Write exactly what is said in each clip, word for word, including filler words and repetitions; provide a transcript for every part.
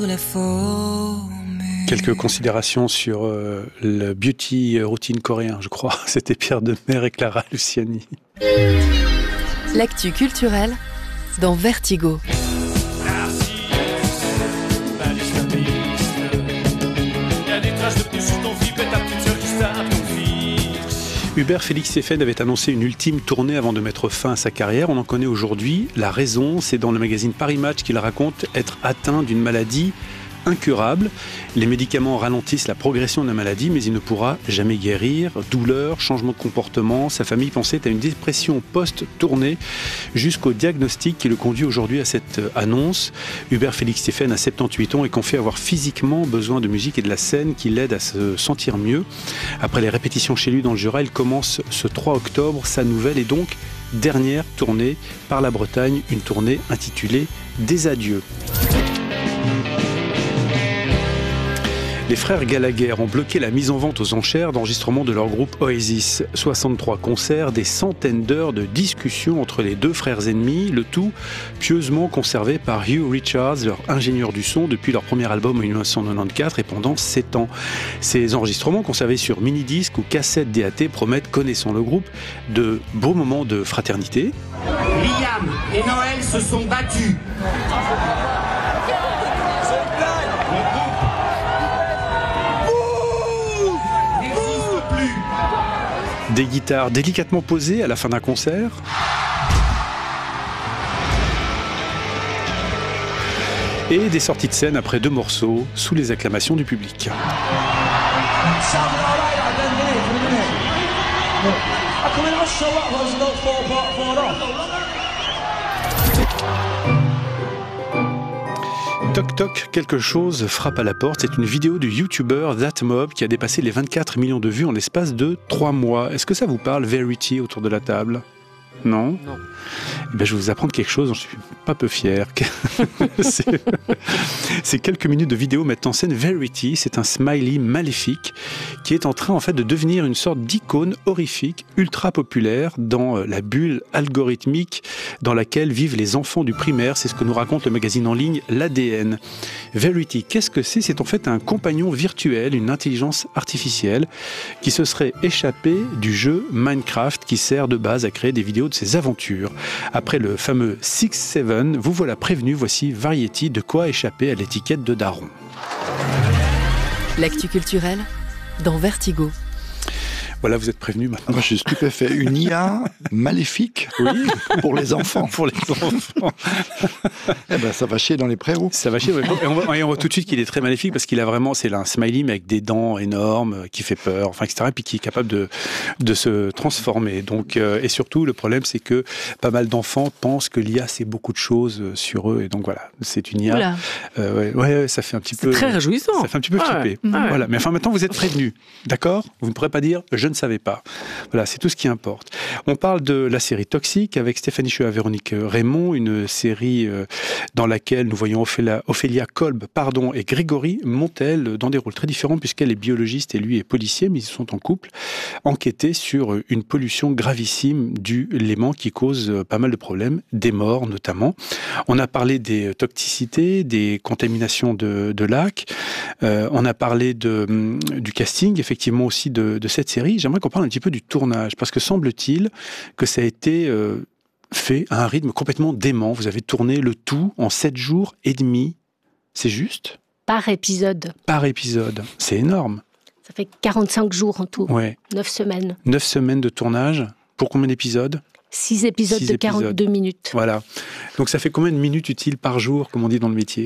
Quelques considérations sur euh, le beauty routine coréen, je crois. C'était Pierre Demer et Clara Luciani. L'actu culturelle dans Vertigo. Hubert Félix-Stéphane avait annoncé une ultime tournée avant de mettre fin à sa carrière. On en connaît aujourd'hui la raison. C'est dans le magazine Paris Match qu'il raconte être atteint d'une maladie incurable. Les médicaments ralentissent la progression de la maladie, mais il ne pourra jamais guérir. Douleur, changement de comportement. Sa famille pensait à une dépression post-tournée jusqu'au diagnostic qui le conduit aujourd'hui à cette annonce. Hubert Félix-Stéphane a soixante-dix-huit ans et confie avoir physiquement besoin de musique et de la scène qui l'aide à se sentir mieux. Après les répétitions chez lui dans le Jura, il commence ce trois octobre sa nouvelle et donc dernière tournée par la Bretagne, une tournée intitulée « Des adieux ». Les frères Gallagher ont bloqué la mise en vente aux enchères d'enregistrement de leur groupe Oasis. soixante-trois concerts, des centaines d'heures de discussions entre les deux frères ennemis, le tout pieusement conservé par Hugh Richards, leur ingénieur du son, depuis leur premier album en dix-neuf cent quatre-vingt-quatorze et pendant sept ans. Ces enregistrements, conservés sur mini-disques ou cassettes D A T, promettent, connaissant le groupe, de beaux moments de fraternité. Liam et Noël se sont battus. Des guitares délicatement posées à la fin d'un concert. Et des sorties de scène après deux morceaux, sous les acclamations du public. Toc toc, quelque chose frappe à la porte. C'est une vidéo du YouTuber ThatMob qui a dépassé les vingt-quatre millions de vues en l'espace de trois mois. Est-ce que ça vous parle, Verity, autour de la table ? Non ? Non. Eh bien, je vais vous apprendre quelque chose dont je suis pas peu fier. c'est... c'est quelques minutes de vidéo mettent en scène Verity. C'est un smiley maléfique qui est en train en fait de devenir une sorte d'icône horrifique, ultra populaire dans la bulle algorithmique dans laquelle vivent les enfants du primaire. C'est ce que nous raconte le magazine en ligne l'A D N. Verity, qu'est-ce que c'est ? C'est en fait un compagnon virtuel, une intelligence artificielle qui se serait échappée du jeu Minecraft qui sert de base à créer des vidéos de ses aventures. Après le fameux six sept, vous voilà prévenu, voici Variety, de quoi échapper à l'étiquette de daron. L'actu culturelle dans Vertigo. Voilà, vous êtes prévenu maintenant. Moi, je suis stupéfait. Une I A maléfique, oui, pour les enfants. Pour les enfants. Eh ben, ça va chier dans les préaux. Ça va chier. Et on voit, et on voit tout de suite qu'il est très maléfique parce qu'il a vraiment, c'est un smiley mais avec des dents énormes, qui fait peur, enfin, et cetera. Et puis qui est capable de, de se transformer. Donc, euh, et surtout, le problème, c'est que pas mal d'enfants pensent que l'I A, c'est beaucoup de choses sur eux. Et donc voilà, c'est une I A. Euh, ouais, ouais, ça fait un petit c'est peu. C'est très réjouissant. Ça fait un petit peu ouais. flipper. Ouais. Voilà. Mais enfin, maintenant, vous êtes prévenus. D'accord ? Vous ne pourrez pas dire, je ne savais pas. Voilà, c'est tout ce qui importe. On parle de la série Toxique avec Stéphanie Chua et Véronique Raymond, une série dans laquelle nous voyons Ophélia, Ophélia Kolb pardon, et Grégory Montel dans des rôles très différents puisqu'elle est biologiste et lui est policier, mais ils sont en couple, enquêter sur une pollution gravissime du Léman qui cause pas mal de problèmes, des morts notamment. On a parlé des toxicités, des contaminations de, de lacs, euh, on a parlé de, du casting, effectivement aussi de, de cette série. J'aimerais qu'on parle un petit peu du tournage, parce que semble-t-il que ça a été euh, fait à un rythme complètement dément. Vous avez tourné le tout en sept jours et demi. C'est juste ? Par épisode. Par épisode. C'est énorme. Ça fait quarante-cinq jours en tout. Ouais. neuf semaines. neuf semaines de tournage. Pour combien d'épisodes ? six épisodes Six de épisodes. quarante-deux minutes. Voilà. Donc ça fait combien de minutes utiles par jour, comme on dit dans le métier ?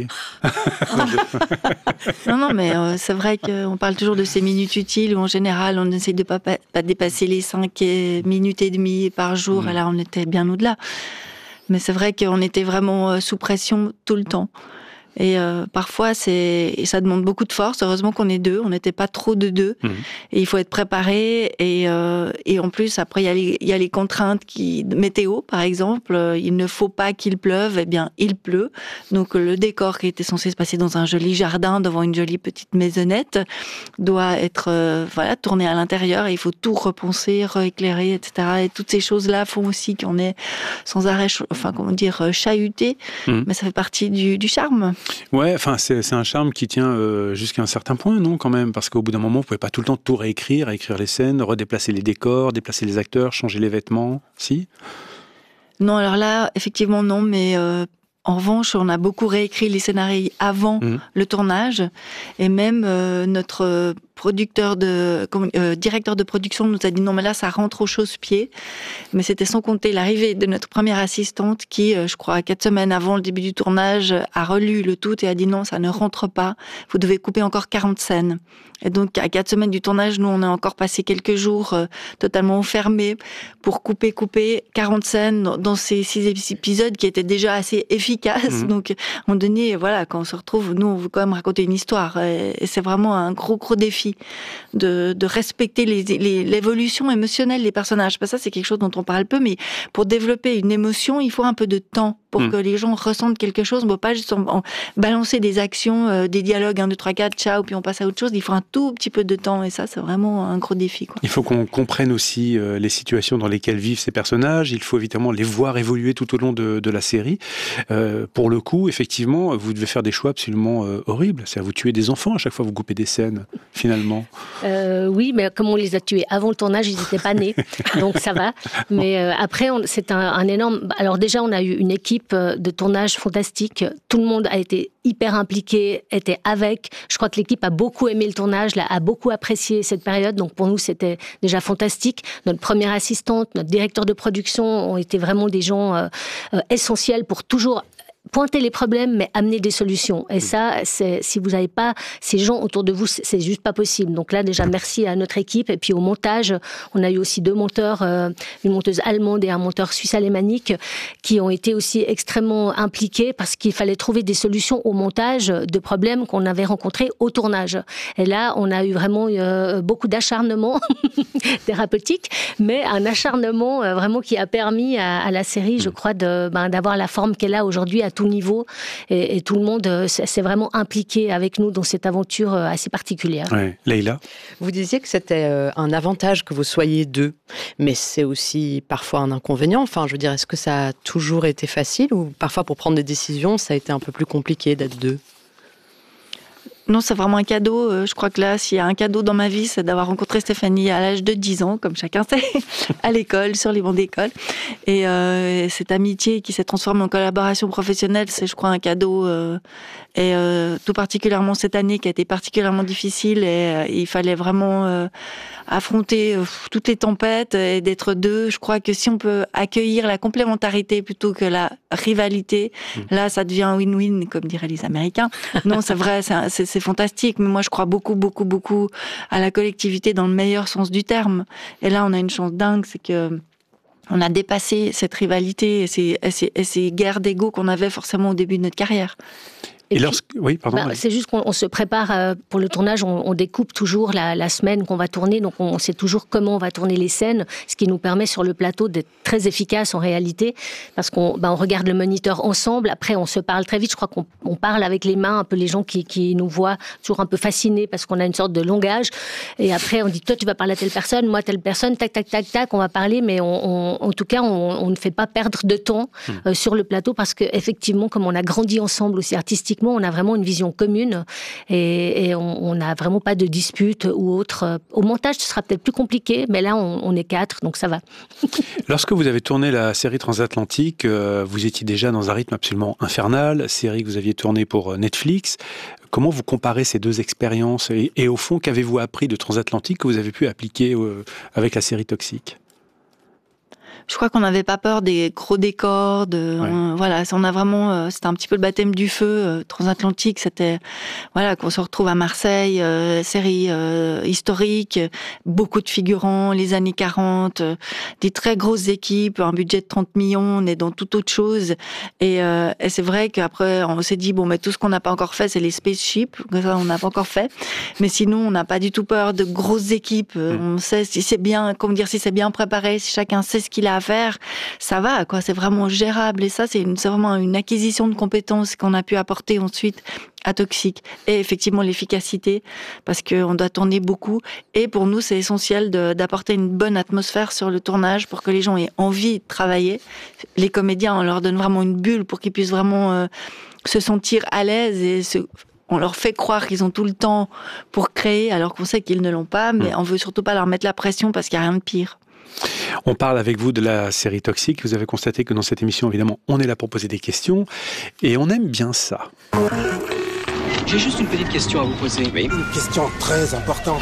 Non, non, mais euh, c'est vrai qu'on parle toujours de ces minutes utiles où en général on essaie de ne pas, pas dépasser les cinq minutes et demie par jour. Mmh. Et là, on était bien au-delà. Mais c'est vrai qu'on était vraiment sous pression tout le temps. Et euh, parfois, c'est, et ça demande beaucoup de force. Heureusement qu'on est deux, on n'était pas trop de deux. Mmh. Et il faut être préparé. Et, euh, et en plus, après, il y a les, il y a les contraintes qui, météo, par exemple. Il ne faut pas qu'il pleuve. Eh bien, il pleut. Donc, le décor qui était censé se passer dans un joli jardin, devant une jolie petite maisonnette, doit être euh, voilà, tourné à l'intérieur. Et il faut tout repenser, rééclairer, et cetera. Et toutes ces choses-là font aussi qu'on est sans arrêt, enfin, comment dire, chahuté. Mmh. Mais ça fait partie du, du charme. Ouais, enfin, c'est, c'est un charme qui tient euh, jusqu'à un certain point, non, quand même, parce qu'au bout d'un moment, vous pouvez pas tout le temps tout réécrire, réécrire les scènes, redéplacer les décors, déplacer les acteurs, changer les vêtements, si? Non, alors là, effectivement, non, mais euh, en revanche, on a beaucoup réécrit les scénarios avant mmh. le tournage, et même euh, notre producteur de euh, directeur de production nous a dit non, mais là, ça rentre au chausse-pied. Mais c'était sans compter l'arrivée de notre première assistante qui, euh, je crois, quatre semaines avant le début du tournage, a relu le tout et a dit non, ça ne rentre pas. Vous devez couper encore quarante scènes. Et donc, à quatre semaines du tournage, nous, on a encore passé quelques jours euh, totalement enfermés pour couper, couper quarante scènes dans, dans ces six épisodes qui étaient déjà assez efficaces. Mmh. Donc, à un moment donné, voilà, quand on se retrouve, nous, on veut quand même raconter une histoire. Et, et c'est vraiment un gros, gros défi de, de respecter les, les, l'évolution émotionnelle des personnages. Parce que ça, c'est quelque chose dont on parle peu, mais pour développer une émotion, il faut un peu de temps pour mmh. que les gens ressentent quelque chose. On ne peut pas juste en, en balancer des actions, euh, des dialogues, un, deux, trois, quatre, ciao, puis on passe à autre chose. Il faut un tout petit peu de temps, et ça, c'est vraiment un gros défi, quoi. Il faut qu'on comprenne aussi euh, les situations dans lesquelles vivent ces personnages. Il faut évidemment les voir évoluer tout au long de, de la série. Euh, pour le coup, effectivement, vous devez faire des choix absolument euh, horribles. C'est à vous tuer des enfants à chaque fois que vous coupez des scènes, finalement. Euh, oui, mais comme on les a tués avant le tournage, ils n'étaient pas nés, donc ça va. Mais euh, après, on, c'est un, un énorme... Alors déjà, on a eu une équipe de tournage fantastique. Tout le monde a été hyper impliqué, était avec. Je crois que l'équipe a beaucoup aimé le tournage, a beaucoup apprécié cette période. Donc pour nous, c'était déjà fantastique. Notre première assistante, notre directeur de production ont été vraiment des gens euh, euh, essentiels pour toujours pointer les problèmes, mais amener des solutions. Et ça, c'est, si vous n'avez pas ces gens autour de vous, c'est juste pas possible. Donc là, déjà, merci à notre équipe. Et puis au montage, on a eu aussi deux monteurs, euh, une monteuse allemande et un monteur suisse-alémanique, qui ont été aussi extrêmement impliqués parce qu'il fallait trouver des solutions au montage de problèmes qu'on avait rencontrés au tournage. Et là, on a eu vraiment euh, beaucoup d'acharnement thérapeutique, mais un acharnement euh, vraiment qui a permis à, à la série, je crois, de, ben, d'avoir la forme qu'elle a aujourd'hui à tout niveau, et, et tout le monde euh, s'est vraiment impliqué avec nous dans cette aventure euh, assez particulière. Ouais. Leïla ? Vous disiez que c'était euh, un avantage que vous soyez deux, mais c'est aussi parfois un inconvénient. Enfin, je veux dire, est-ce que ça a toujours été facile, ou parfois pour prendre des décisions, ça a été un peu plus compliqué d'être deux ? Non, c'est vraiment un cadeau. Je crois que là, s'il y a un cadeau dans ma vie, c'est d'avoir rencontré Stéphanie à l'âge de dix ans, comme chacun sait, à l'école, sur les bancs d'école. Et euh, cette amitié qui s'est transformée en collaboration professionnelle, c'est, je crois, un cadeau. Euh, et euh, tout particulièrement cette année qui a été particulièrement difficile. Et euh, il fallait vraiment euh, affronter euh, toutes les tempêtes et d'être deux. Je crois que si on peut accueillir la complémentarité plutôt que la rivalité, mmh. là, ça devient un win-win, comme diraient les Américains. Non, c'est vrai, c'est, c'est, c'est fantastique. Mais moi, je crois beaucoup, beaucoup, beaucoup à la collectivité dans le meilleur sens du terme. Et là, on a une chance dingue, c'est que on a dépassé cette rivalité et ces, et ces, et ces guerres d'ego qu'on avait forcément au début de notre carrière. Et, et lorsque... Oui, pardon. Bah, c'est juste qu'on on se prépare euh, pour le tournage, on, on découpe toujours la, la semaine qu'on va tourner, donc on sait toujours comment on va tourner les scènes, ce qui nous permet sur le plateau d'être très efficace en réalité, parce qu'on bah, on regarde le moniteur ensemble, après on se parle très vite, je crois qu'on on parle avec les mains, un peu les gens qui, qui nous voient toujours un peu fascinés, parce qu'on a une sorte de langage, et après on dit toi tu vas parler à telle personne, moi telle personne, tac tac tac tac, on va parler, mais on, on, en tout cas on, on ne fait pas perdre de temps euh, sur le plateau, parce qu'effectivement comme on a grandi ensemble aussi artistiquement, on a vraiment une vision commune et, et on n'a vraiment pas de dispute ou autre. Au montage, ce sera peut-être plus compliqué, mais là, on, on est quatre, donc ça va. Lorsque vous avez tourné la série Transatlantique, euh, vous étiez déjà dans un rythme absolument infernal, série que vous aviez tournée pour Netflix. Comment vous comparez ces deux expériences et, et au fond, qu'avez-vous appris de Transatlantique que vous avez pu appliquer euh, avec la série Toxique ? Je crois qu'on n'avait pas peur des gros décors, de, ouais. on, voilà, on a vraiment, euh, c'était un petit peu le baptême du feu, euh, Transatlantique, c'était, voilà, qu'on se retrouve à Marseille, euh, série euh, historique, beaucoup de figurants, les années quarante, euh, des très grosses équipes, un budget de trente millions, on est dans toute autre chose, et, euh, et c'est vrai qu'après, on s'est dit, bon, mais tout ce qu'on n'a pas encore fait, c'est les spaceships, ça, on n'a pas encore fait, mais sinon, on n'a pas du tout peur de grosses équipes, mmh. on sait si c'est bien, comment dire, si c'est bien préparé, si chacun sait ce qu'il a à faire, ça va, quoi. C'est vraiment gérable. Et ça, c'est, une, c'est vraiment une acquisition de compétences qu'on a pu apporter ensuite à Toxique. Et effectivement, l'efficacité, parce qu'on doit tourner beaucoup. Et pour nous, c'est essentiel de, d'apporter une bonne atmosphère sur le tournage pour que les gens aient envie de travailler. Les comédiens, on leur donne vraiment une bulle pour qu'ils puissent vraiment... Euh, se sentir à l'aise et se, on leur fait croire qu'ils ont tout le temps pour créer, alors qu'on sait qu'ils ne l'ont pas, mais mmh. on veut surtout pas leur mettre la pression parce qu'il n'y a rien de pire. On parle avec vous de la série Toxique. Vous avez constaté que dans cette émission, évidemment, on est là pour poser des questions et on aime bien ça. J'ai juste une petite question à vous poser. Oui. Une question très importante.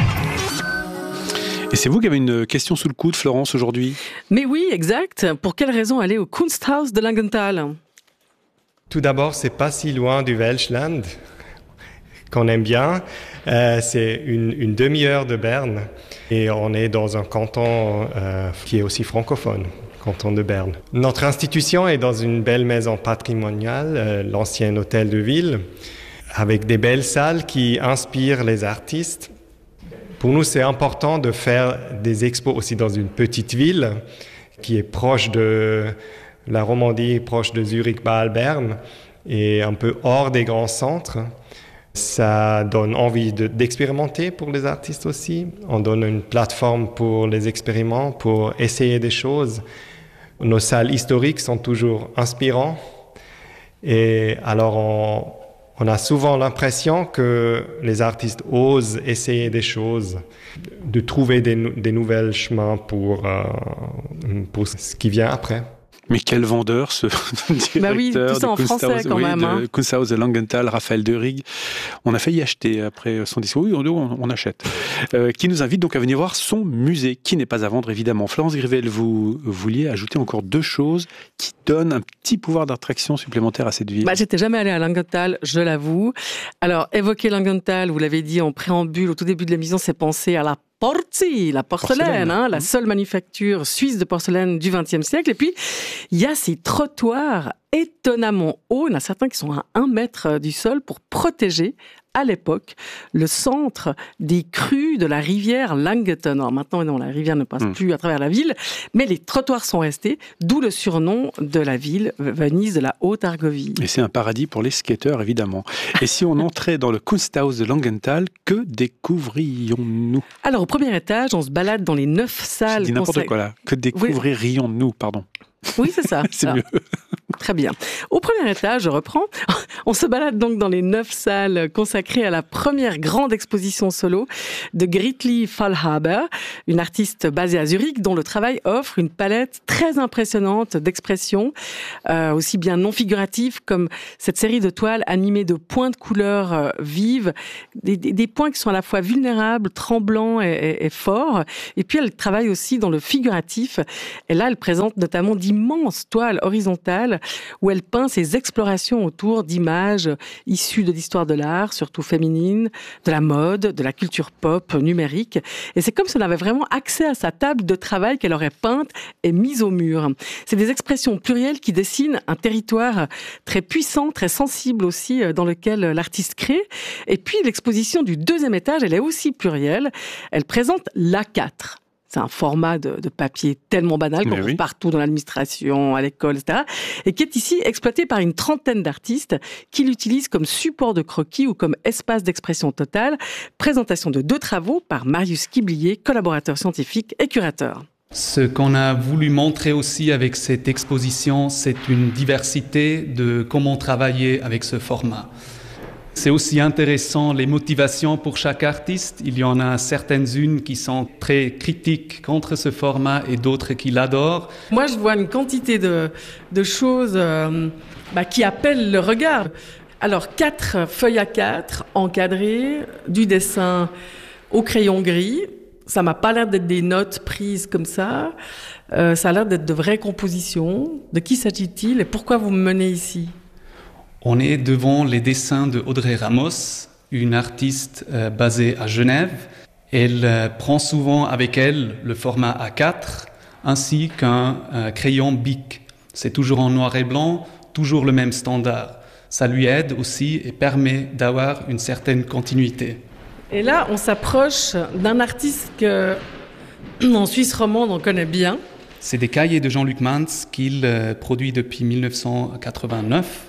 Et c'est vous qui avez une question sous le coude, Florence, aujourd'hui ? Mais oui, exact. Pour quelle raison aller au Kunsthaus de Langenthal ? Tout d'abord, c'est pas si loin du Welschland, qu'on aime bien. Euh, c'est une, une demi-heure de Berne. Et on est dans un canton euh, qui est aussi francophone, canton de Berne. Notre institution est dans une belle maison patrimoniale, euh, l'ancien hôtel de ville, avec des belles salles qui inspirent les artistes. Pour nous, c'est important de faire des expos aussi dans une petite ville qui est proche de la Romandie, proche de Zurich, Bâle, Berne, et un peu hors des grands centres. Ça donne envie de, d'expérimenter pour les artistes aussi. On donne une plateforme pour les expériments, pour essayer des choses. Nos salles historiques sont toujours inspirantes. Et alors, on, on a souvent l'impression que les artistes osent essayer des choses, de trouver des, des nouvelles chemins pour, euh, pour ce qui vient après. Mais quel vendeur, ce directeur bah oui, tout ça en de français Kunsthaus, quand oui, même. de Hein. Kunsthaus de Langenthal, Raphaël Deurig. On a failli acheter après son discours. Oui, on, on achète. Euh, qui nous invite donc à venir voir son musée, qui n'est pas à vendre évidemment. Florence Grivel, vous vouliez ajouter encore deux choses qui donnent un petit pouvoir d'attraction supplémentaire à cette ville. Bah, j'étais jamais allée à Langenthal, je l'avoue. Alors, évoquer Langenthal, vous l'avez dit en préambule, au tout début de l'émission, c'est penser à la Porzi, la porcelaine, porcelaine. Hein, la seule manufacture suisse de porcelaine du vingtième siècle. Et puis, il y a ces trottoirs étonnamment hauts, il y en a certains qui sont à un mètre du sol pour protéger, à l'époque, le centre des crues de la rivière Langeton. Alors maintenant, non, la rivière ne passe mmh. plus à travers la ville, mais les trottoirs sont restés, d'où le surnom de la ville, Venise de la Haute-Argovie. Et c'est un paradis pour les skateurs, évidemment. Et si on entrait dans le Kunsthaus de Langenthal, que découvrions-nous ? Alors, au premier étage, on se balade dans les neuf salles... Je dis n'importe consacrées... quoi là. Que découvririons-nous, pardon. Oui, c'est ça. c'est ça. mieux. Très bien. Au premier étage, je reprends. On se balade donc dans les neuf salles consacrées à la première grande exposition solo de Gritli Fallhaber, une artiste basée à Zurich dont le travail offre une palette très impressionnante d'expressions, euh, aussi bien non figuratives comme cette série de toiles animées de points de couleurs euh, vives, des, des, des points qui sont à la fois vulnérables, tremblants et, et, et forts. Et puis elle travaille aussi dans le figuratif. Et là, elle présente notamment d'immenses toiles horizontales où elle peint ses explorations autour d'images issues de l'histoire de l'art, surtout féminine, de la mode, de la culture pop numérique. Et c'est comme si on avait vraiment accès à sa table de travail qu'elle aurait peinte et mise au mur. C'est des expressions plurielles qui dessinent un territoire très puissant, très sensible aussi, dans lequel l'artiste crée. Et puis l'exposition du deuxième étage, elle est aussi plurielle. Elle présente l'A quatre. C'est un format de, de papier tellement banal qu'on trouve oui. partout dans l'administration, à l'école, et cetera. Et qui est ici exploité par une trentaine d'artistes qui l'utilisent comme support de croquis ou comme espace d'expression totale. Présentation de deux travaux par Marius Quiblier, collaborateur scientifique et curateur. Ce qu'on a voulu montrer aussi avec cette exposition, c'est une diversité de comment travailler avec ce format. C'est aussi intéressant les motivations pour chaque artiste. Il y en a certaines-unes qui sont très critiques contre ce format et d'autres qui l'adorent. Moi, je vois une quantité de, de choses euh, bah, qui appellent le regard. Alors, quatre feuilles à quatre, encadrées, du dessin au crayon gris. Ça m'a pas l'air d'être des notes prises comme ça. Euh, ça a l'air d'être de vraies compositions. De qui s'agit-il et pourquoi vous me menez ici ? On est devant les dessins de Audrey Ramos, une artiste euh, basée à Genève. Elle euh, prend souvent avec elle le format A quatre ainsi qu'un euh, crayon Bic. C'est toujours en noir et blanc, toujours le même standard. Ça lui aide aussi et permet d'avoir une certaine continuité. Et là, on s'approche d'un artiste que, en Suisse romande, on connaît bien. C'est des cahiers de Jean-Luc Mantz qu'il euh, produit depuis dix-neuf cent quatre-vingt-neuf.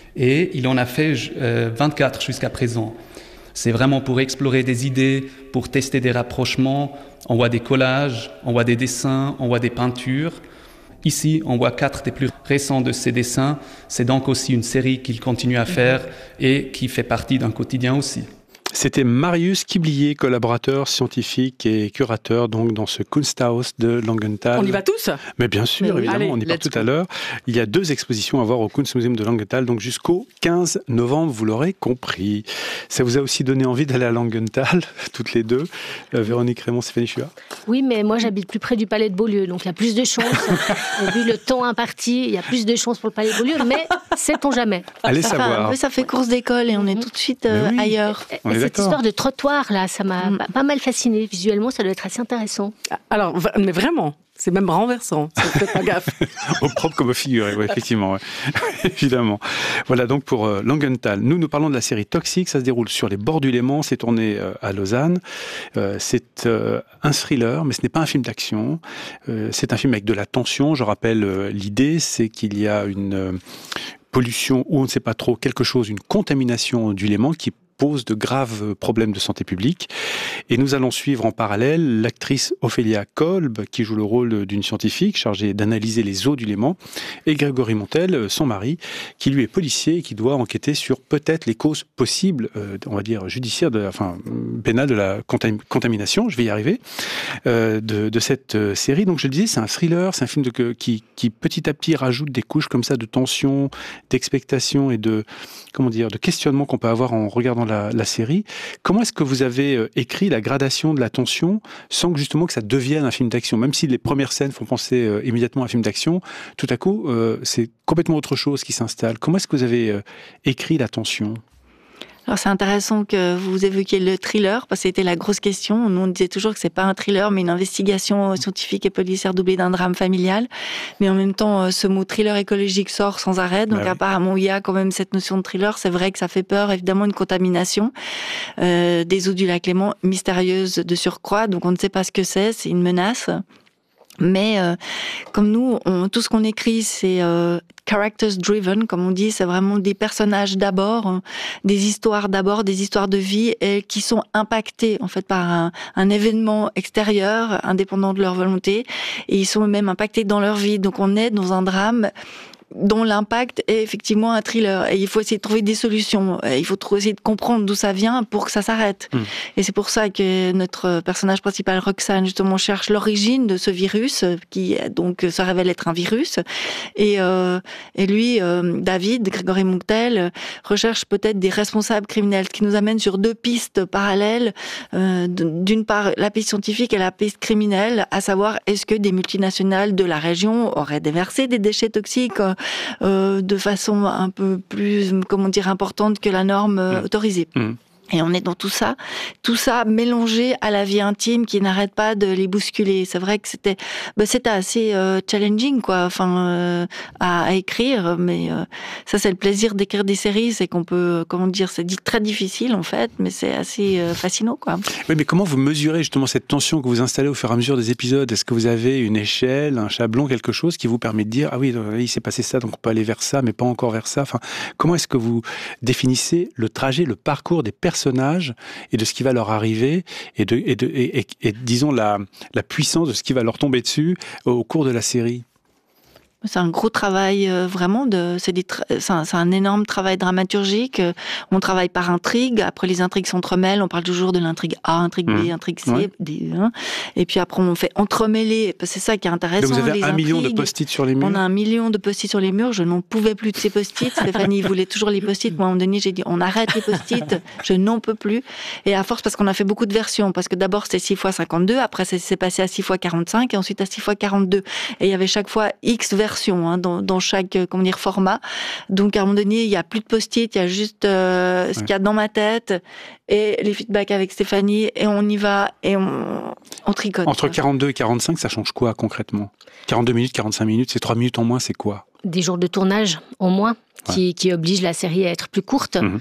Et il en a fait euh, vingt-quatre jusqu'à présent. C'est vraiment pour explorer des idées, pour tester des rapprochements. On voit des collages, on voit des dessins, on voit des peintures. Ici, on voit quatre des plus récents de ses dessins. C'est donc aussi une série qu'il continue à faire et qui fait partie d'un quotidien aussi. C'était Marius Quiblier, collaborateur scientifique et curateur donc dans ce Kunsthaus de Langenthal. On y va tous ? Mais bien sûr, Mais évidemment, allez, on y part let's tout à go. l'heure. Il y a deux expositions à voir au Kunstmuseum de Langenthal, donc jusqu'au quinze novembre, vous l'aurez compris. Ça vous a aussi donné envie d'aller à Langenthal, toutes les deux, euh, Véronique Raymond, Stéphanie Chua ? Oui, mais moi j'habite plus près du palais de Beaulieu, donc il y a plus de chances. Vu le temps imparti, il y a plus de chances pour le palais de Beaulieu, mais sait-on jamais. Allez ça savoir. Fait, ça fait course d'école et on est tout de suite euh, oui. ailleurs. On est Cette d'accord. histoire de trottoir, là, ça m'a Mm. pas mal fasciné. Visuellement, ça doit être assez intéressant. Alors, v- mais vraiment, c'est même renversant. Faites pas gaffe. Au propre comme au figuré, ouais, effectivement. Ouais. Évidemment. Voilà donc pour euh, Langenthal. Nous, nous parlons de la série Toxique. Ça se déroule sur les bords du Léman. C'est tourné euh, à Lausanne. Euh, c'est euh, un thriller, mais ce n'est pas un film d'action. Euh, c'est un film avec de la tension. Je rappelle euh, l'idée, c'est qu'il y a une euh, pollution ou on ne sait pas trop quelque chose, une contamination du Léman qui pose de graves problèmes de santé publique. Et nous allons suivre en parallèle l'actrice Ophélia Kolb, qui joue le rôle d'une scientifique chargée d'analyser les eaux du Léman, et Grégory Montel, son mari, qui lui est policier et qui doit enquêter sur peut-être les causes possibles, euh, on va dire judiciaires, de, enfin pénales de la contam- contamination, je vais y arriver, euh, de, de cette euh, série. Donc je le disais, c'est un thriller, c'est un film de, que, qui, qui petit à petit rajoute des couches comme ça de tension, d'expectation et de, comment dire, de questionnement qu'on peut avoir en regardant La, la série. Comment est-ce que vous avez euh, écrit la gradation de la tension sans que justement que ça devienne un film d'action? Même si les premières scènes font penser euh, immédiatement à un film d'action, tout à coup, euh, c'est complètement autre chose qui s'installe. Comment est-ce que vous avez euh, écrit la tension? Alors c'est intéressant que vous évoquiez le thriller, parce que c'était la grosse question. Nous on disait toujours que c'est pas un thriller, mais une investigation scientifique et policière doublée d'un drame familial. Mais en même temps, ce mot thriller écologique sort sans arrêt. Donc bah apparemment, oui. Il y a quand même cette notion de thriller. C'est vrai que ça fait peur, évidemment, une contamination euh, des eaux du lac Léman, mystérieuse de surcroît. Donc on ne sait pas ce que c'est, c'est une menace. Mais euh, comme nous, on, tout ce qu'on écrit, c'est euh, characters driven, comme on dit, c'est vraiment des personnages d'abord, hein, des histoires d'abord, des histoires de vie, et qui sont impactées en fait par un, un événement extérieur, indépendant de leur volonté, et ils sont même impactés dans leur vie. Donc on est dans un drame dont l'impact est effectivement un thriller. Et il faut essayer de trouver des solutions. Il faut essayer de comprendre d'où ça vient pour que ça s'arrête. Mmh. Et c'est pour ça que notre personnage principal, Roxane, justement, cherche l'origine de ce virus, qui donc se révèle être un virus. Et, euh, et lui, euh, David, Grégory Montel, recherche peut-être des responsables criminels, ce qui nous amène sur deux pistes parallèles. Euh, d'une part, la piste scientifique et la piste criminelle, à savoir, est-ce que des multinationales de la région auraient déversé des déchets toxiques Euh, de façon un peu plus, comment dire, importante que la norme euh, autorisée. Mmh. Et on est dans tout ça, tout ça mélangé à la vie intime qui n'arrête pas de les bousculer. C'est vrai que c'était, bah, c'était assez euh, challenging, quoi, enfin, euh, à, à écrire. Mais euh, ça, c'est le plaisir d'écrire des séries, c'est qu'on peut, comment dire, c'est dit très difficile en fait, mais c'est assez euh, fascinant, quoi. Oui, mais comment vous mesurez justement cette tension que vous installez au fur et à mesure des épisodes? Est-ce que vous avez une échelle, un chablon, quelque chose qui vous permet de dire ah oui, il s'est passé ça, donc on peut aller vers ça, mais pas encore vers ça. Enfin, comment est-ce que vous définissez le trajet, le parcours des personnages et de ce qui va leur arriver et, de, et, de, et, et, et disons la, la puissance de ce qui va leur tomber dessus au cours de la série? C'est un gros travail, euh, vraiment, de, c'est, des tra- c'est, un, c'est un énorme travail dramaturgique. On travaille par intrigue, après les intrigues s'entremêlent, on parle toujours de l'intrigue A, intrigue B, mmh. intrigue C, ouais. D, hein. Et puis après on fait entremêler, c'est ça qui est intéressant. Donc vous avez les un intrigues. million de post-it sur les murs? On a un million de post-it sur les murs, je n'en pouvais plus de ces post-it. Stéphanie voulait toujours les post-it, moi à un moment donné j'ai dit on arrête les post-it, je n'en peux plus. Et à force, parce qu'on a fait beaucoup de versions, parce que d'abord c'était six fois cinquante-deux, après ça s'est passé à six fois quarante-cinq, et ensuite à six fois quarante-deux. Et il y avait chaque fois X versions. Hein, dans, dans chaque comment dire, format. Donc à un moment donné, il n'y a plus de post-it, il y a juste euh, ce ouais. qu'il y a dans ma tête et les feedbacks avec Stéphanie, et on y va et on, on tricote. Entre quoi. quarante-deux et quarante-cinq, ça change quoi concrètement? quarante-deux minutes, quarante-cinq minutes, c'est trois minutes en moins, c'est quoi? Des jours de tournage en moins, ouais. qui, qui obligent la série à être plus courte. Mmh.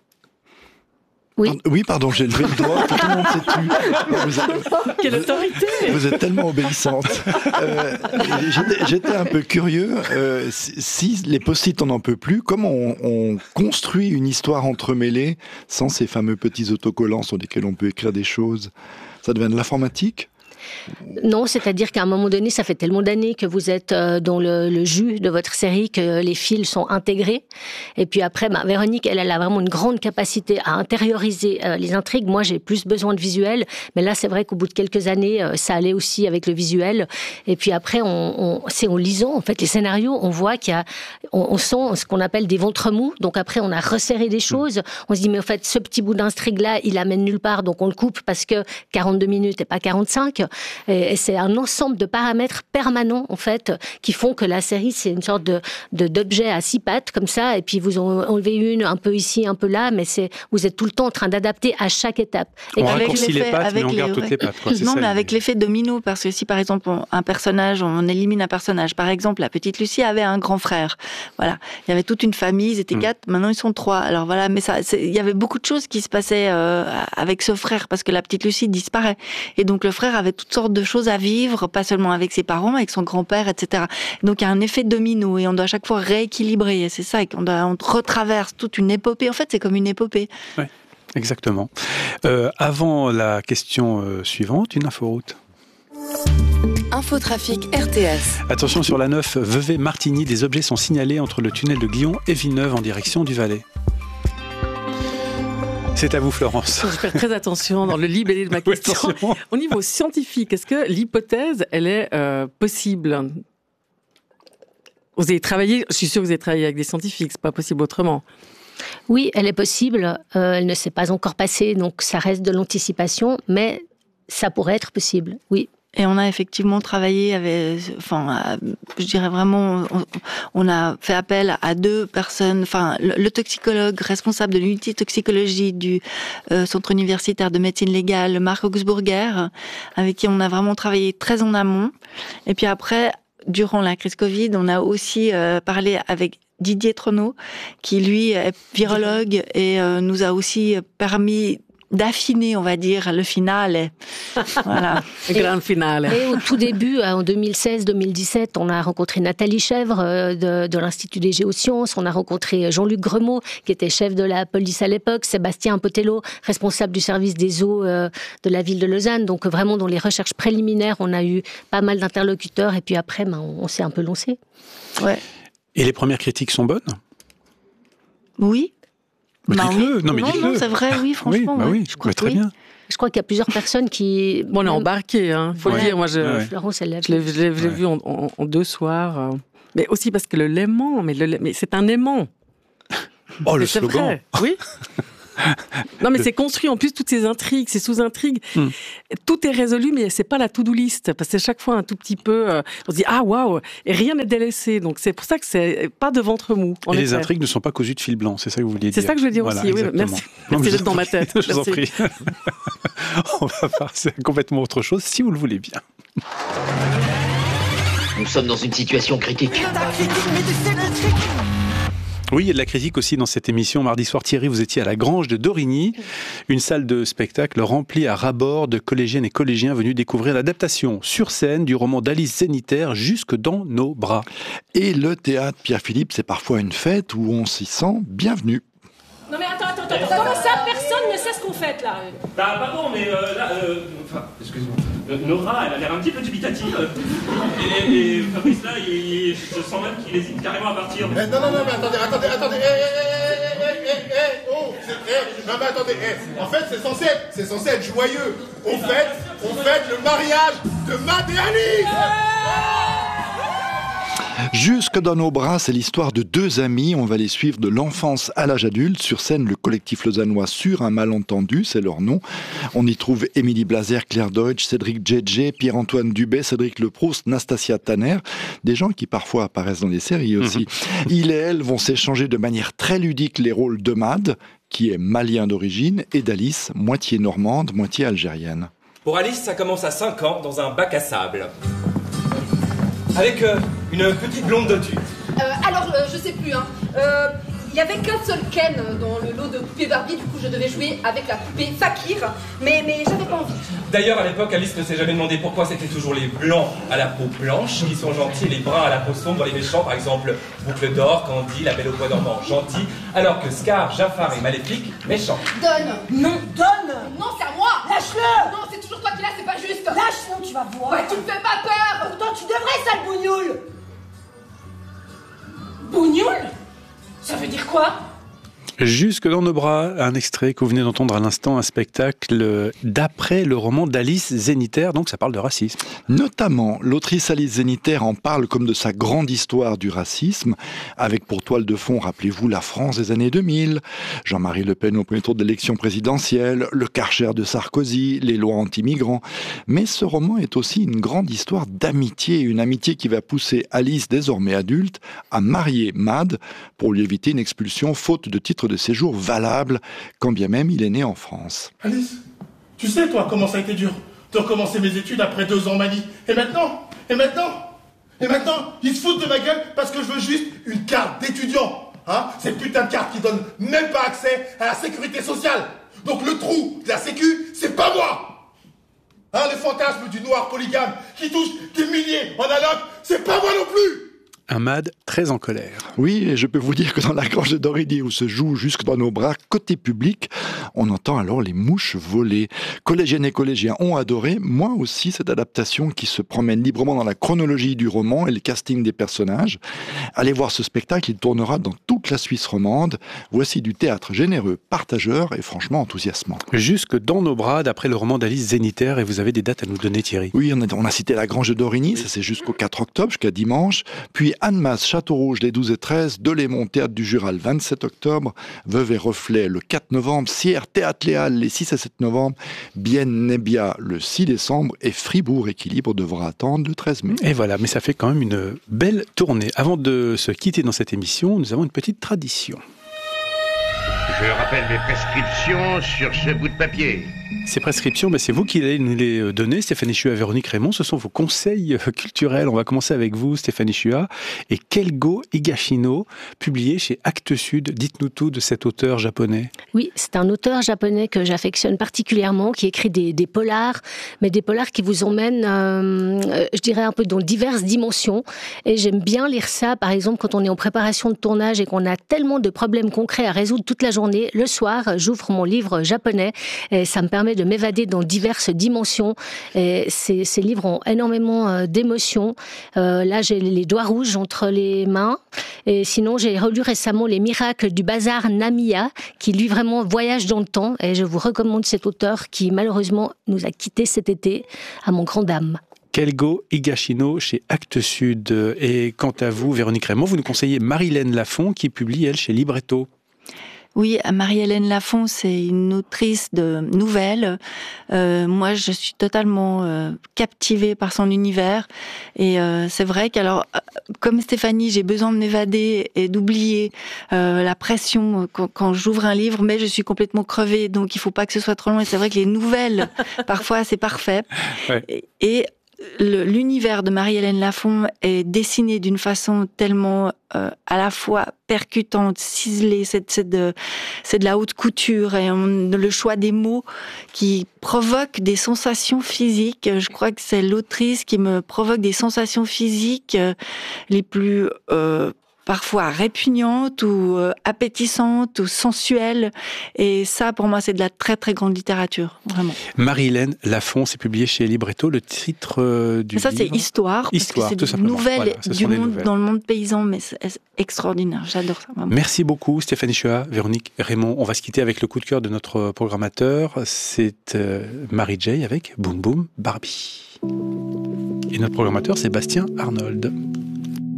Oui. Oui, pardon, j'ai levé le doigt, tout le monde s'est tu. Vous êtes... Quelle autorité! Vous êtes tellement obéissante. Euh, j'étais, j'étais un peu curieux. Euh, si, si les post-it, on n'en peut plus, comment on, on construit une histoire entremêlée sans ces fameux petits autocollants sur lesquels on peut écrire des choses? Ça devient de l'informatique? Non, c'est-à-dire qu'à un moment donné, ça fait tellement d'années que vous êtes euh, dans le, le jus de votre série que les fils sont intégrés. Et puis après, bah, Véronique, elle, elle a vraiment une grande capacité à intérioriser euh, les intrigues. Moi, j'ai plus besoin de visuel, mais là, c'est vrai qu'au bout de quelques années, euh, ça allait aussi avec le visuel. Et puis après, on, on, c'est en lisant en fait les scénarios, on voit qu'il y a, on, on sent ce qu'on appelle des ventres mous. Donc après, on a resserré des choses. On se dit mais en fait, ce petit bout d'intrigue-là, il amène nulle part, donc on le coupe parce que quarante-deux minutes et pas quarante-cinq. Et, et c'est un ensemble de paramètres permanents, en fait, qui font que la série, c'est une sorte de, de, d'objet à six pattes, comme ça, et puis vous en enlevez une, un peu ici, un peu là, mais c'est, vous êtes tout le temps en train d'adapter à chaque étape. Et on raccourcit les pattes, mais on garde toutes les pattes. Quoi. Non, ça, mais avec l'effet domino, parce que si, par exemple, on, un personnage, on élimine un personnage, par exemple, la petite Lucie avait un grand frère. Voilà. Il y avait toute une famille, ils étaient mmh. quatre, maintenant ils sont trois. Alors voilà, mais ça, il y avait beaucoup de choses qui se passaient euh, avec ce frère, parce que la petite Lucie disparaît. Et donc le frère avait toutes sortes de choses à vivre, pas seulement avec ses parents, avec son grand-père, et cetera. Donc il y a un effet domino et on doit à chaque fois rééquilibrer. Et c'est ça, qu'on doit, on retraverse toute une épopée. En fait, c'est comme une épopée. Oui, exactement. Euh, avant la question euh, suivante, une inforoute. Infotrafic R T S. Attention sur la neuf, Vevey-Martigny, des objets sont signalés entre le tunnel de Glion et Villeneuve en direction du Valais. C'est à vous, Florence. Je vais faire très attention dans le libellé de ma question. Oui, au niveau scientifique, est-ce que l'hypothèse, elle est euh, possible ? Vous avez travaillé, je suis sûre que vous avez travaillé avec des scientifiques, c'est pas possible autrement. Oui, elle est possible. Euh, elle ne s'est pas encore passée, donc ça reste de l'anticipation, mais ça pourrait être possible, oui. Et on a effectivement travaillé avec, enfin, je dirais vraiment, on, on a fait appel à deux personnes, enfin, le, le toxicologue responsable de l'unité toxicologie du euh, Centre universitaire de médecine légale, Marc Augsburger, avec qui on a vraiment travaillé très en amont. Et puis après, durant la crise Covid, on a aussi euh, parlé avec Didier Tronneau, qui lui est virologue et euh, nous a aussi permis d'affiner, on va dire, le finale. Voilà. Le grand finale. Et au tout début, en deux mille seize deux mille dix-sept, on a rencontré Nathalie Chèvre de, de l'Institut des géosciences, on a rencontré Jean-Luc Gremaud, qui était chef de la police à l'époque, Sébastien Potello, responsable du service des eaux de la ville de Lausanne. Donc vraiment, dans les recherches préliminaires, on a eu pas mal d'interlocuteurs, et puis après, ben, on, on s'est un peu lancé. Ouais. Et les premières critiques sont bonnes ? Oui. Mais bah dites-le. Oui. Non, mais non, dites-le. non, c'est vrai, oui, franchement. Oui, bah oui. oui. Je crois très oui. bien. Je crois qu'il y a plusieurs personnes qui... Bon, on est embarqué, hein, faut ouais. le dire. Moi, je, ouais. Florence, elle l'a je l'ai, je l'ai, je l'ai ouais. vu en, en, en deux soirs. Mais aussi parce que le l'aimant, mais, le, mais c'est un aimant. Oh, mais le c'est slogan. Vrai. Oui. Non, mais le... c'est construit en plus, toutes ces intrigues, ces sous-intrigues. Mm. Tout est résolu, mais c'est pas la to-do list. Parce que chaque fois, un tout petit peu, euh, on se dit, ah, waouh, et rien n'est délaissé. Donc, c'est pour ça que c'est pas de ventre mou. Et les intrigues ne sont pas cousues de fil blanc, c'est ça que vous vouliez dire. C'est ça que je veux dire voilà, aussi, oui, merci. Non, merci d'être dans ma tête. Je vous en prie. On va passer à complètement autre chose, si vous le voulez bien. Nous sommes dans une situation critique. Oui, il y a de la critique aussi dans cette émission. Mardi soir, Thierry, vous étiez à la Grange de Dorigny, une salle de spectacle remplie à ras-bord de collégiennes et collégiens venus découvrir l'adaptation sur scène du roman d'Alice Zéniter, Jusque dans nos bras. Et le théâtre Pierre-Philippe, c'est parfois une fête où on s'y sent bienvenu. Non mais attends, attends, attends, comment ça, personne ne sait ce qu'on fait là ? Bah pardon, mais euh, là, euh, enfin, excuse-moi, Nora, elle a l'air un petit peu dubitative, et, et, et Fabrice là, il, il, je sens même qu'il hésite carrément à partir. Eh, non, non, non, mais attendez, attendez, attendez, eh, eh, eh, eh, eh, eh, oh, c'est, eh, non mais attendez, eh, en fait c'est censé être, c'est censé être joyeux, on fête, on fête le mariage de Matt et Alice. Jusque dans nos bras, c'est l'histoire de deux amis. On va les suivre de l'enfance à l'âge adulte. Sur scène, le collectif lausannois Sur un malentendu, c'est leur nom. On y trouve Émilie Blazer, Claire Deutsch, Cédric Djedje, Pierre-Antoine Dubé, Cédric Leproust, Nastasia Tanner. Des gens qui parfois apparaissent dans des séries aussi. Mmh. Ils et elles vont s'échanger de manière très ludique les rôles de Mad, qui est malien d'origine, et d'Alice, moitié normande, moitié algérienne. Pour Alice, ça commence à cinq ans, dans un bac à sable. Avec euh, une petite blonde de tu. Euh, alors, euh, je sais plus, hein. Euh, il y avait qu'un seul Ken dans le lot de poupées Barbie, du coup je devais jouer avec la poupée Fakir, mais, mais j'avais pas envie. D'ailleurs, à l'époque, Alice ne s'est jamais demandé pourquoi c'était toujours les blancs à la peau blanche qui sont gentils, les bruns à la peau sombre, les méchants, par exemple Boucle d'or, Candy, la Belle au bois dormant, gentil, alors que Scar, Jafar et Maléfique, méchants. Donne. Non, donne. Non, c'est à moi. Lâche-le. Non, c'est toujours toi qu'il a, c'est pas juste. Lâche, sinon tu vas voir. Ouais, tu me fais pas peur. Pourtant, tu devrais, sale bougnoule. Bougnoule? Ça veut dire quoi? Jusque dans nos bras, un extrait que vous venez d'entendre à l'instant, un spectacle d'après le roman d'Alice Zéniter, donc ça parle de racisme. Notamment, l'autrice Alice Zéniter en parle comme de sa grande histoire du racisme, avec pour toile de fond, rappelez-vous, la France des années deux mille, Jean-Marie Le Pen au premier tour de l'élection présidentielle, le Karcher de Sarkozy, les lois anti-migrants. Mais ce roman est aussi une grande histoire d'amitié, une amitié qui va pousser Alice, désormais adulte, à marier Mad pour lui éviter une expulsion faute de titre de séjour valable, quand bien même il est né en France. Alice, tu sais toi comment ça a été dur de recommencer mes études après deux ans en Mali. Et maintenant Et maintenant Et maintenant, ils se foutent de ma gueule parce que je veux juste une carte d'étudiant. Hein, cette putain de carte qui donne même pas accès à la sécurité sociale. Donc le trou de la sécu, c'est pas moi. Hein, les fantasmes du noir polygame qui touche des milliers en alloc, c'est pas moi non plus. Un Mad très en colère. Oui, et je peux vous dire que dans la Grange de Dorigny, où se joue jusque dans nos bras, côté public, on entend alors les mouches voler. Collégiennes et collégiens ont adoré, moi aussi, cette adaptation qui se promène librement dans la chronologie du roman et le casting des personnages. Allez voir ce spectacle, il tournera dans toute la Suisse romande. Voici du théâtre généreux, partageur et franchement enthousiasmant. Jusque dans nos bras, d'après le roman d'Alice Zéniter, et vous avez des dates à nous donner, Thierry. Oui, on a, on a cité la Grange de Dorigny, ça c'est jusqu'au quatre octobre, jusqu'à dimanche. Puis Annemasse, Château-Rouge, les douze et treize, Delémont, Théâtre du Jura, le vingt-sept octobre, Veuve et Reflet, le quatre novembre, Sierre, Théâtre Léal, les six et sept novembre, Bienne, Nebbia, le six décembre, et Fribourg, Équilibre, devra attendre le treize mai. Et voilà, mais ça fait quand même une belle tournée. Avant de se quitter dans cette émission, nous avons une petite tradition. Je rappelle mes prescriptions sur ce bout de papier. Ces prescriptions, ben c'est vous qui allez nous les donner, Stéphanie Chua et Véronique Raymond. Ce sont vos conseils culturels. On va commencer avec vous, Stéphanie Chua. Et Kelgo Higashino, publié chez Actes Sud. Dites-nous tout de cet auteur japonais. Oui, c'est un auteur japonais que j'affectionne particulièrement, qui écrit des, des polars, mais des polars qui vous emmènent, euh, je dirais, un peu dans diverses dimensions. Et j'aime bien lire ça, par exemple, quand on est en préparation de tournage et qu'on a tellement de problèmes concrets à résoudre toute la journée. Le soir, j'ouvre mon livre japonais et ça me permet de m'évader dans diverses dimensions. Et ces, ces livres ont énormément euh, d'émotions. Euh, là, j'ai les doigts rouges entre les mains. Et sinon, j'ai relu récemment Les miracles du bazar Namiya, qui lui vraiment voyage dans le temps. Et je vous recommande cet auteur qui, malheureusement, nous a quittés cet été, à mon grand dam. Kelgo Higashino chez Actes Sud. Et quant à vous, Véronique Raymond, vous nous conseillez Marie-Hélène Lafont, qui publie, elle, chez Libretto. Oui, Marie-Hélène Lafont, c'est une autrice de nouvelles. Euh, moi, je suis totalement euh, captivée par son univers. Et euh, c'est vrai qu'alors, comme Stéphanie, j'ai besoin de m'évader et d'oublier euh, la pression quand, quand j'ouvre un livre, mais je suis complètement crevée, donc il faut pas que ce soit trop long. Et c'est vrai que les nouvelles, parfois, c'est parfait. Ouais. Et, et Le, l'univers de Marie-Hélène Lafont est dessiné d'une façon tellement euh, à la fois percutante, ciselée, c'est, c'est, de, c'est de la haute couture, et on, le choix des mots qui provoque des sensations physiques. Je crois que c'est l'autrice qui me provoque des sensations physiques euh, les plus euh, parfois répugnantes ou euh, appétissantes ou sensuelles. Et ça, pour moi, c'est de la très très grande littérature, vraiment. Marie-Hélène Lafont, c'est publié chez Libretto. Le titre euh, du ça, livre... c'est Histoire, Histoire, parce que c'est des nouvelles voilà, du monde nouvelles. Dans le monde paysan, mais c'est extraordinaire. J'adore ça, vraiment. Merci beaucoup, Stéphanie Chua, Véronique Raymond. On va se quitter avec le coup de cœur de notre programmateur. C'est euh, Mary J avec Boom Boom Barbie. Et notre programmateur, c'est Bastien Arnold.